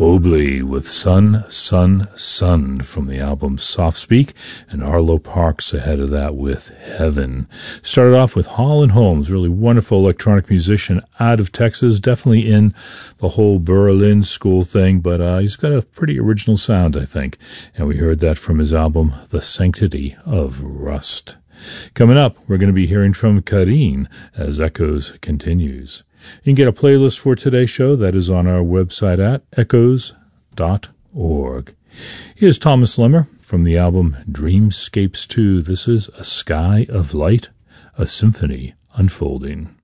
Mobley with Sun, Sun, Sun from the album Soft Speak, and Arlo Parks ahead of that with Heaven. Started off with Holland Holmes, really wonderful electronic musician out of Texas, definitely in the whole Berlin school thing, but he's got a pretty original sound, I think, and we heard that from his album The Sanctity of Rust. Coming up, we're going to be hearing from Karine as Echoes continues. You can get a playlist for today's show that is on our website at echoes.org. Here's Thomas Lemmer from the album Dreamscapes 2. This is A Sky of Light, a Symphony Unfolding.